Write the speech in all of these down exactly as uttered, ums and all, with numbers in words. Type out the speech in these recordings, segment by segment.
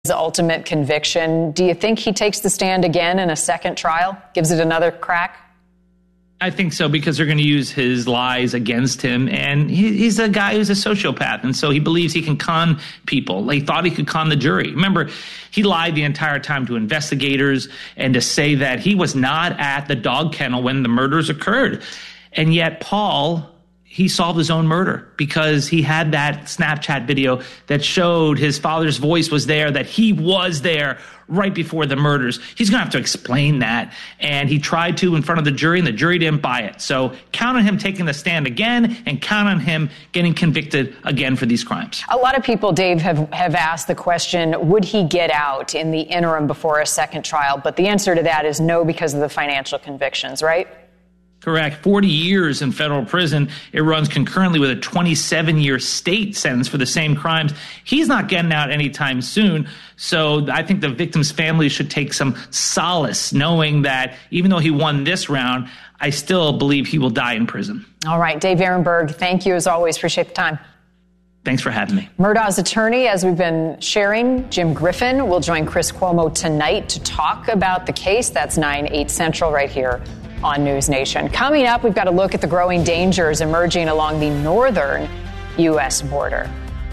His ultimate conviction. Do you think he takes the stand again in a second trial? Gives it another crack? I think so, because they're going to use his lies against him. And he, he's a guy who's a sociopath. And so he believes he can con people. He thought he could con the jury. Remember, he lied the entire time to investigators and to say that he was not at the dog kennel when the murders occurred. And yet Paul, he solved his own murder because he had that Snapchat video that showed his father's voice was there, that he was there right before the murders. He's going to have to explain that. And he tried to in front of the jury, and the jury didn't buy it. So count on him taking the stand again, and count on him getting convicted again for these crimes. A lot of people, Dave, have, have asked the question, would he get out in the interim before a second trial? But the answer to that is no, because of the financial convictions, right? Correct. forty years in federal prison. It runs concurrently with a twenty-seven year state sentence for the same crimes. He's not getting out anytime soon. So I think the victim's family should take some solace knowing that even though he won this round, I still believe he will die in prison. All right. Dave Ehrenberg, thank you as always. Appreciate the time. Thanks for having me. Murdaugh's attorney, as we've been sharing, Jim Griffin, will join Chris Cuomo tonight to talk about the case. That's nine, eight Central right here on News Nation. Coming up, we've got a look at the growing dangers emerging along the northern U S border.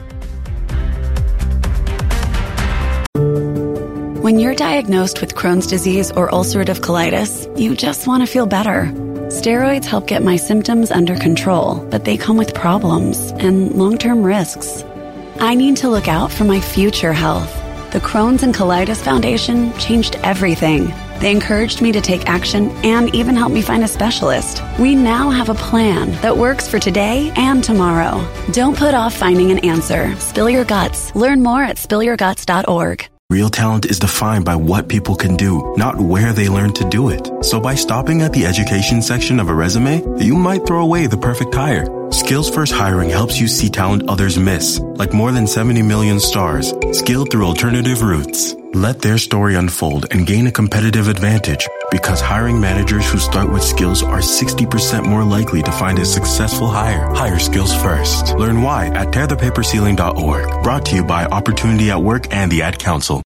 When you're diagnosed with Crohn's disease or ulcerative colitis, you just want to feel better. Steroids help get my symptoms under control, but they come with problems and long-term risks. I need to look out for my future health. The Crohn's and Colitis Foundation changed everything. They encouraged me to take action and even helped me find a specialist. We now have a plan that works for today and tomorrow. Don't put off finding an answer. Spill your guts. Learn more at spill your guts dot org. Real talent is defined by what people can do, not where they learn to do it. So by stopping at the education section of a resume, you might throw away the perfect hire. Skills First Hiring helps you see talent others miss, like more than seventy million stars, skilled through alternative routes. Let their story unfold and gain a competitive advantage, because hiring managers who start with skills are sixty percent more likely to find a successful hire. Hire skills first. Learn why at tear the paper ceiling dot org. Brought to you by Opportunity at Work and the Ad Council.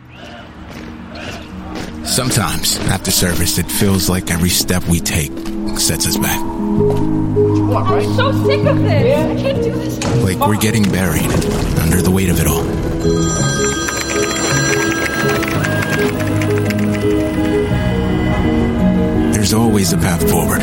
Sometimes, after service, it feels like every step we take sets us back. I'm so sick of this. Yeah. I can't do this. Like we're getting buried under the weight of it all. There's always a path forward.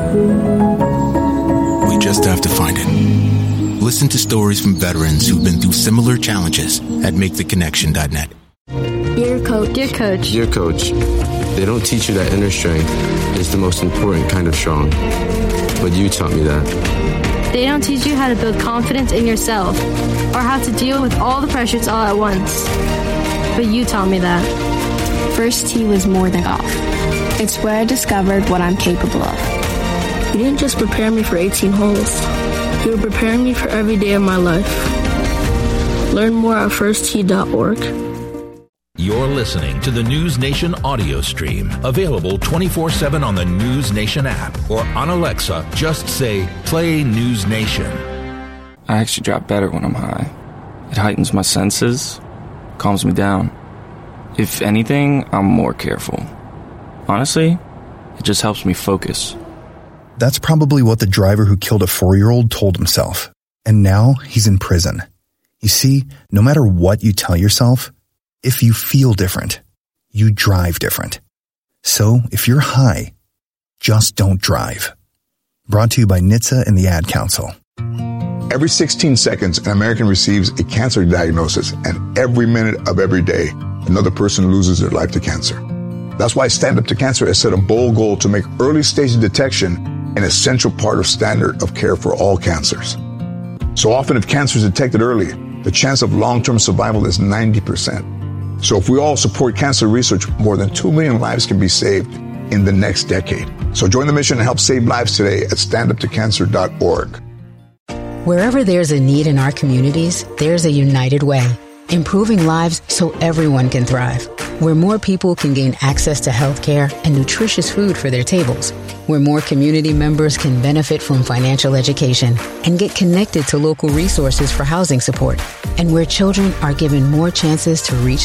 We just have to find it. Listen to stories from veterans who've been through similar challenges at make the connection dot net. Dear Coach. Dear Coach. Dear Coach, they don't teach you that inner strength is the most important kind of strong. But you taught me that. They don't teach you how to build confidence in yourself or how to deal with all the pressures all at once. But you taught me that. First tee was more than golf. It's where I discovered what I'm capable of. You didn't just prepare me for eighteen holes. You were preparing me for every day of my life. Learn more at first tee dot org. You're listening to the News Nation audio stream, available twenty-four seven on the News Nation app or on Alexa. Just say, play News Nation. I actually drive better when I'm high. It heightens my senses, calms me down. If anything, I'm more careful. Honestly, it just helps me focus. That's probably what the driver who killed a four-year-old told himself. And now he's in prison. You see, no matter what you tell yourself, if you feel different, you drive different. So if you're high, just don't drive. Brought to you by N H T S A and the Ad Council. Every sixteen seconds, an American receives a cancer diagnosis, and every minute of every day, another person loses their life to cancer. That's why Stand Up to Cancer has set a bold goal to make early stage detection an essential part of standard of care for all cancers. So often, if cancer is detected early, the chance of long-term survival is ninety percent. So if we all support cancer research, more than two million lives can be saved in the next decade. So join the mission and help save lives today at stand up to cancer dot org. Wherever there's a need in our communities, there's a United Way, improving lives so everyone can thrive. Where more people can gain access to health care and nutritious food for their tables. Where more community members can benefit from financial education and get connected to local resources for housing support. And where children are given more chances to reach